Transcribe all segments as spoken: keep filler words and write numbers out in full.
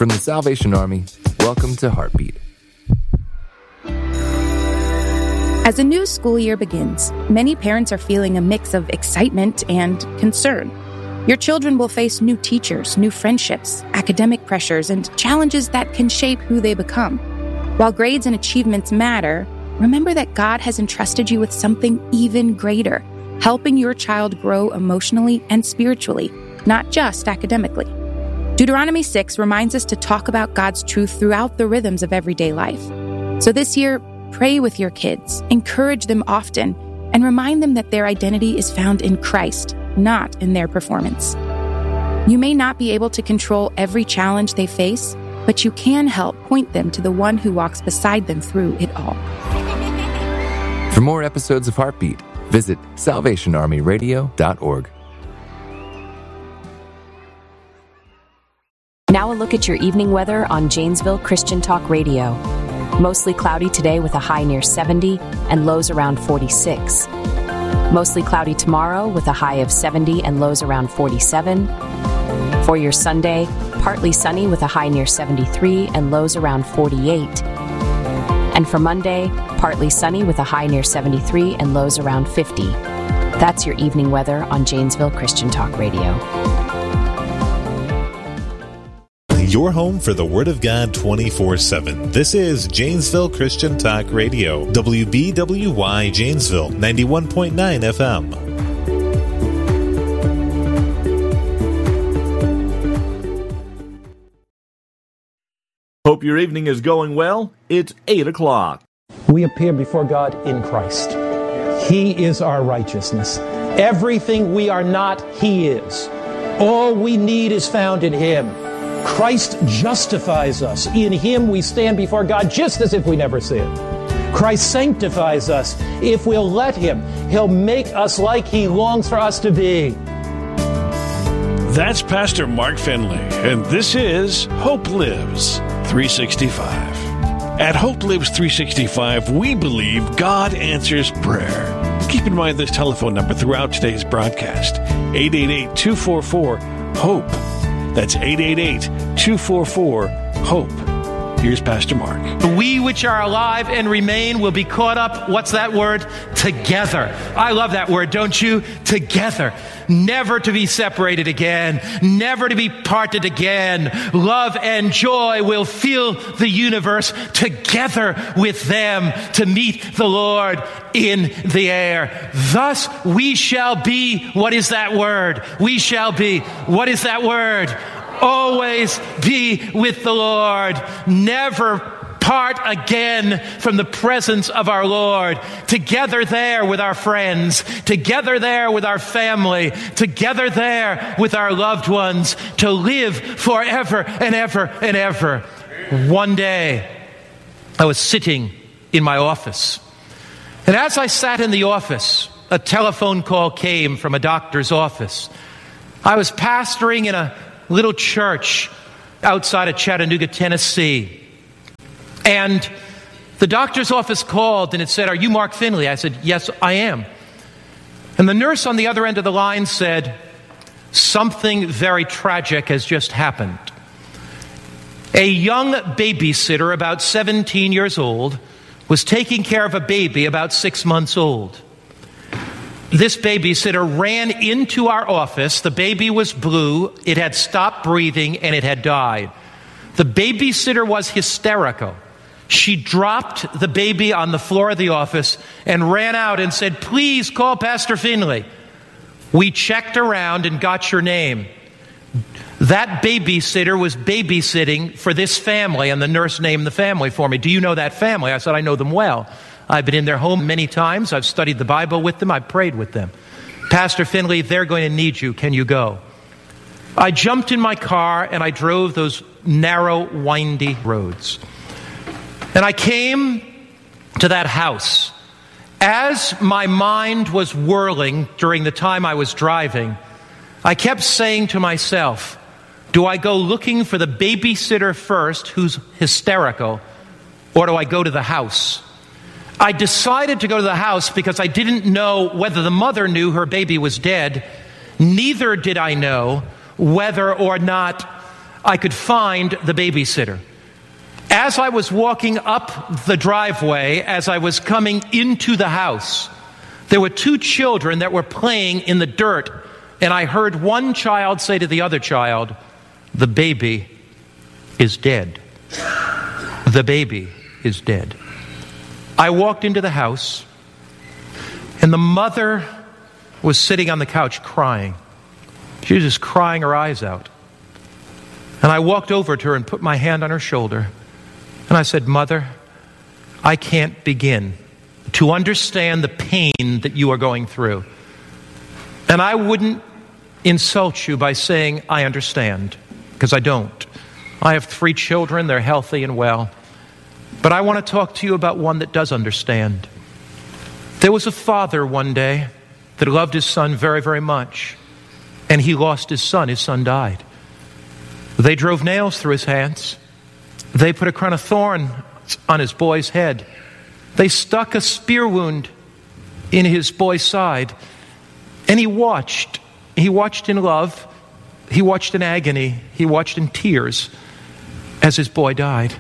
From the Salvation Army, welcome to Heartbeat. As a new school year begins, many parents are feeling a mix of excitement and concern. Your children will face new teachers, new friendships, academic pressures, and challenges that can shape who they become. While grades and achievements matter, remember that God has entrusted you with something even greater, helping your child grow emotionally and spiritually, not just academically. Deuteronomy six reminds us to talk about God's truth throughout the rhythms of everyday life. So this year, pray with your kids, encourage them often, and remind them that their identity is found in Christ, not in their performance. You may not be able to control every challenge they face, but you can help point them to the one who walks beside them through it all. For more episodes of Heartbeat, visit salvation army radio dot org. Now a look at your evening weather on Janesville Christian Talk Radio. Mostly cloudy today with a high near seventy and lows around forty-six. Mostly cloudy tomorrow with a high of seventy and lows around forty-seven. For your Sunday, partly sunny with a high near seventy-three and lows around forty-eight. And for Monday, partly sunny with a high near seventy-three and lows around fifty. That's your evening weather on Janesville Christian Talk Radio. Your home for the Word of God twenty-four seven. This is Janesville Christian Talk Radio, W B W Y Janesville, ninety-one point nine F M. Hope your evening is going well. It's eight o'clock. We appear before God in Christ. He is our righteousness. Everything we are not, He is. All we need is found in Him. Christ justifies us. In Him we stand before God just as if we never sinned. Christ sanctifies us. If we'll let Him, He'll make us like He longs for us to be. That's Pastor Mark Finley, and this is Hope Lives three sixty-five. At Hope Lives three sixty-five, we believe God answers prayer. Keep in mind this telephone number throughout today's broadcast, eight eight eight, two four four, HOPE. That's eight eight eight, two four four, HOPE. Here's Pastor Mark. We which are alive and remain will be caught up, what's that word? Together. I love that word, don't you? Together. Never to be separated again. Never to be parted again. Love and joy will fill the universe together with them to meet the Lord in the air. Thus we shall be, what is that word? We shall be, what is that word? Always be with the Lord. Never part again from the presence of our Lord. Together there with our friends. Together there with our family. Together there with our loved ones. To live forever and ever and ever. One day, I was sitting in my office. And as I sat in the office, a telephone call came from a doctor's office. I was pastoring in a little church outside of Chattanooga, Tennessee. And the doctor's office called and it said, "Are you Mark Finley?" I said, "Yes, I am." And the nurse on the other end of the line said, "Something very tragic has just happened. A young babysitter, about seventeen years old, was taking care of a baby about six months old. This babysitter ran into our office. The baby was blue, it had stopped breathing, and it had died. The babysitter was hysterical. She dropped the baby on the floor of the office and ran out and said, 'Please call Pastor Finley.' We checked around and got your name. That babysitter was babysitting for this family," and the nurse named the family for me. "Do you know that family?" I said, "I know them well. I've been in their home many times. I've studied the Bible with them. I've prayed with them. Pastor Finley, they're going to need you. Can you go?" I jumped in my car and I drove those narrow, windy roads. And I came to that house. As my mind was whirling during the time I was driving, I kept saying to myself, do I go looking for the babysitter first, who's hysterical, or do I go to the house? I decided to go to the house because I didn't know whether the mother knew her baby was dead. Neither did I know whether or not I could find the babysitter. As I was walking up the driveway, as I was coming into the house, there were two children that were playing in the dirt, and I heard one child say to the other child, "The baby is dead. The baby is dead." I walked into the house, and the mother was sitting on the couch crying. She was just crying her eyes out. And I walked over to her and put my hand on her shoulder, and I said, "Mother, I can't begin to understand the pain that you are going through. And I wouldn't insult you by saying I understand, because I don't. I have three children, they're healthy and well. But I want to talk to you about one that does understand. There was a father one day that loved his son very, very much, and he lost his son. His son died. They drove nails through his hands. They put a crown of thorns on his boy's head. They stuck a spear wound in his boy's side, and he watched. He watched in love. He watched in agony. He watched in tears as his boy died.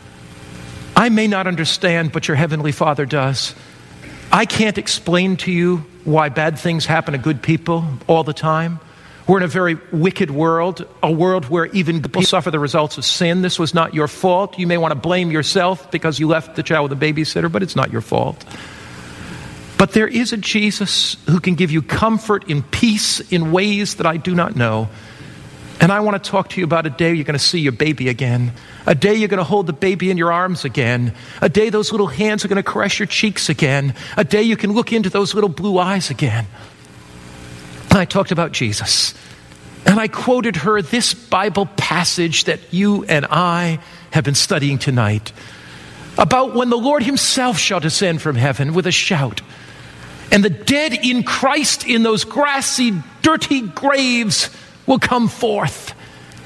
I may not understand, but your Heavenly Father does. I can't explain to you why bad things happen to good people all the time. We're in a very wicked world, a world where even people suffer the results of sin. This was not your fault. You may want to blame yourself because you left the child with a babysitter, but it's not your fault. But there is a Jesus who can give you comfort and peace in ways that I do not know. And I want to talk to you about a day you're going to see your baby again. A day you're going to hold the baby in your arms again. A day those little hands are going to caress your cheeks again. A day you can look into those little blue eyes again. And I talked about Jesus. And I quoted her this Bible passage that you and I have been studying tonight. About when the Lord himself shall descend from heaven with a shout. And the dead in Christ in those grassy, dirty graves will come forth.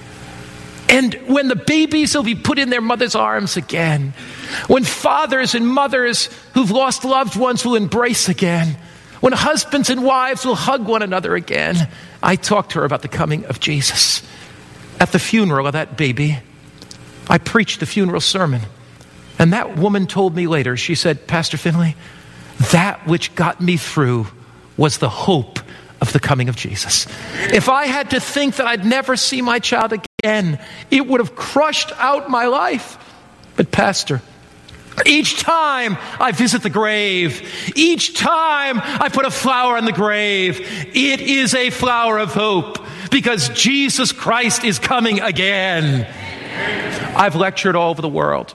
And when the babies will be put in their mother's arms again. When fathers and mothers who've lost loved ones will embrace again. When husbands and wives will hug one another again. I talked to her about the coming of Jesus. At the funeral of that baby, I preached the funeral sermon. And that woman told me later, she said, "Pastor Finley, that which got me through was the hope of the coming of Jesus. If I had to think that I'd never see my child again, it would have crushed out my life. But Pastor, each time I visit the grave, each time I put a flower on the grave, it is a flower of hope because Jesus Christ is coming again." I've lectured all over the world.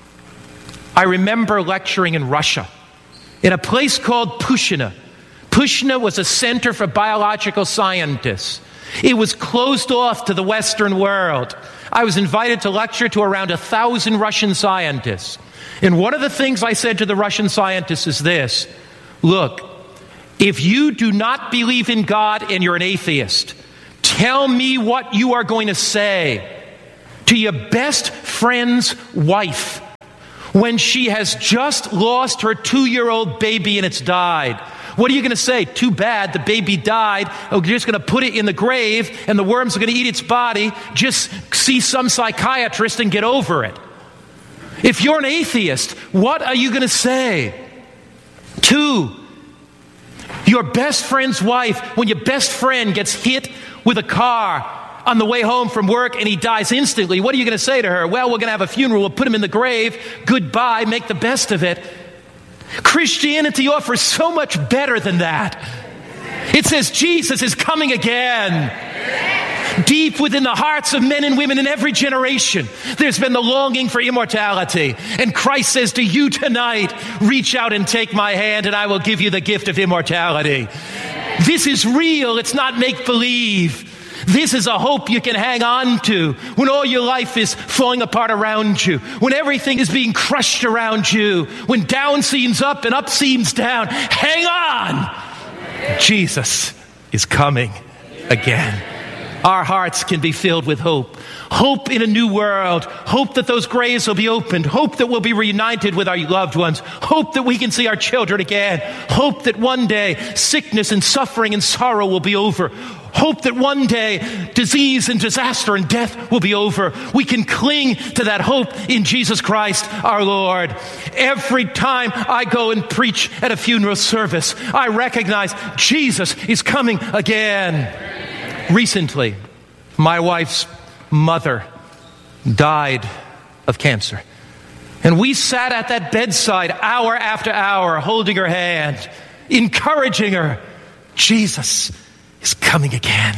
I remember lecturing in Russia, in a place called Pushchina. Pushchina was a center for biological scientists. It was closed off to the Western world. I was invited to lecture to around a thousand Russian scientists. And one of the things I said to the Russian scientists is this: look, if you do not believe in God and you're an atheist, tell me what you are going to say to your best friend's wife when she has just lost her two-year-old baby and it's died. What are you going to say? Too bad, the baby died. Oh, you're just going to put it in the grave and the worms are going to eat its body. Just see some psychiatrist and get over it. If you're an atheist, what are you going to say? Two, your best friend's wife, when your best friend gets hit with a car on the way home from work and he dies instantly, what are you going to say to her? Well, we're going to have a funeral. We'll put him in the grave. Goodbye. Make the best of it. Christianity offers so much better than that. It says Jesus is coming again. Deep within the hearts of men and women in every generation, there's been the longing for immortality. And Christ says to you tonight, reach out and take my hand and I will give you the gift of immortality. This is real. It's not make-believe. This is a hope you can hang on to when all your life is falling apart around you, when everything is being crushed around you, when down seems up and up seems down. Hang on! Jesus is coming again. our hearts can be filled with hope. Hope in a new world. Hope that those graves will be opened. Hope that we'll be reunited with our loved ones. Hope that we can see our children again. Hope that one day sickness and suffering and sorrow will be over. Hope that one day disease and disaster and death will be over. We can cling to that hope in Jesus Christ our Lord. Every time I go and preach at a funeral service, I recognize Jesus is coming again. Recently, my wife's mother died of cancer. And we sat at that bedside hour after hour, holding her hand, encouraging her. Jesus is coming again.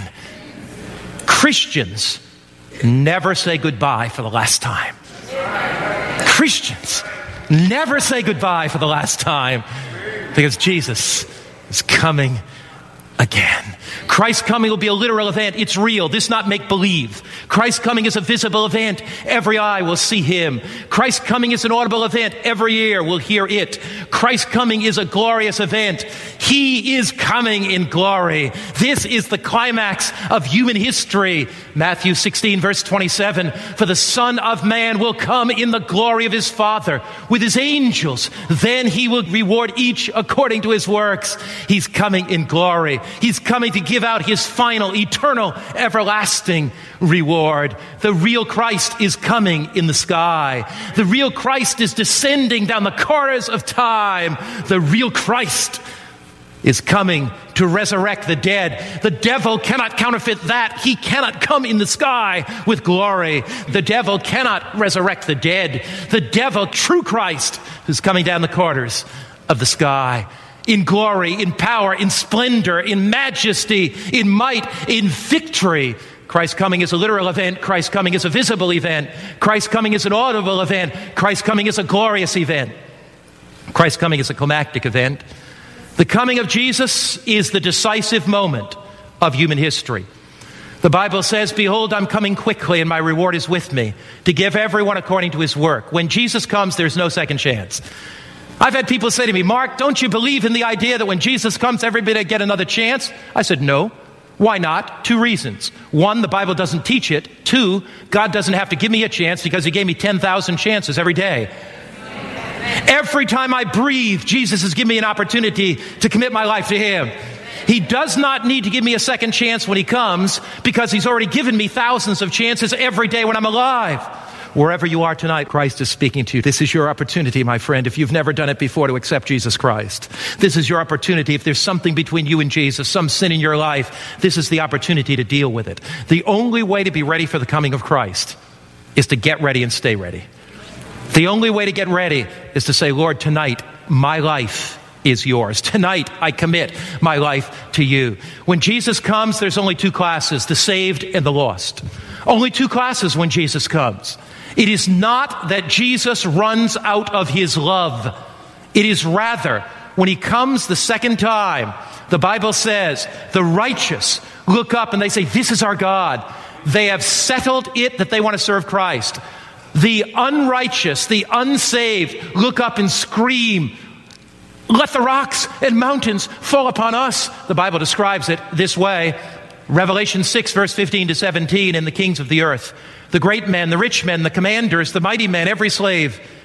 Christians never say goodbye for the last time. Christians never say goodbye for the last time, because Jesus is coming again. Christ's coming will be a literal event. It's real. This is not make-believe. Christ's coming is a visible event. Every eye will see him. Christ's coming is an audible event. Every ear will hear it. Christ's coming is a glorious event. He is coming in glory. This is the climax of human history. Matthew sixteen, verse twenty-seven. For the Son of Man will come in the glory of his Father with his angels. Then he will reward each according to his works. He's coming in glory. He's coming to give out his final, eternal, everlasting reward. The real Christ is coming in the sky. The real Christ is descending down the corridors of time. The real Christ is coming to resurrect the dead. The devil cannot counterfeit that. He cannot come in the sky with glory. The devil cannot resurrect the dead. The devil, true Christ, is coming down the corridors of the sky. In glory, in power, in splendor, in majesty, in might, in victory. Christ's coming is a literal event. Christ's coming is a visible event. Christ's coming is an audible event. Christ's coming is a glorious event. Christ's coming is a climactic event. The coming of Jesus is the decisive moment of human history. The Bible says, behold, I'm coming quickly and my reward is with me to give everyone according to his work. When Jesus comes, there's no second chance. I've had people say to me, Mark, don't you believe in the idea that when Jesus comes, everybody get another chance? I said, no. Why not? Two reasons. One, the Bible doesn't teach it. Two, God doesn't have to give me a chance because he gave me ten thousand chances every day. Every time I breathe, Jesus has given me an opportunity to commit my life to him. He does not need to give me a second chance when he comes because he's already given me thousands of chances every day when I'm alive. Wherever you are tonight, Christ is speaking to you. This is your opportunity, my friend, if you've never done it before, to accept Jesus Christ. This is your opportunity. If there's something between you and Jesus, some sin in your life, this is the opportunity to deal with it. The only way to be ready for the coming of Christ is to get ready and stay ready. The only way to get ready is to say, Lord, tonight, my life is yours. Tonight, I commit my life to you. When Jesus comes, there's only two classes, the saved and the lost. Only two classes when Jesus comes. It is not that Jesus runs out of his love. It is rather, when he comes the second time, the Bible says, the righteous look up and they say, this is our God. They have settled it that they want to serve Christ. The unrighteous, the unsaved, look up and scream, let the rocks and mountains fall upon us. The Bible describes it this way. Revelation six, verse fifteen to seventeen, and the kings of the earth, the great men, the rich men, the commanders, the mighty men, every slave,